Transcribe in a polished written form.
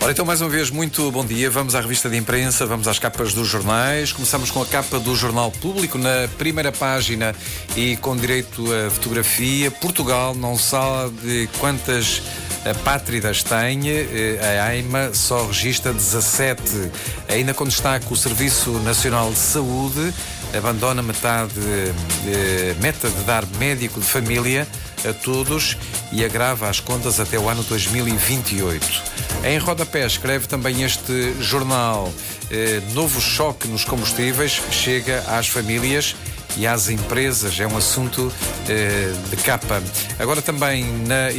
Ora, então, mais uma vez, muito bom dia. Vamos à revista de imprensa, vamos às capas dos jornais. Começamos com a capa do Jornal Público, na primeira página e com direito a fotografia. Portugal não sabe quantas apátridas tem. A AIMA só registra 17. Ainda com destaque o Serviço Nacional de Saúde abandona meta de dar médico de família a todos e agrava as contas até o ano 2028. Em rodapé escreve também este jornal: novo choque nos combustíveis chega às famílias e às empresas. É um assunto de capa. Agora também na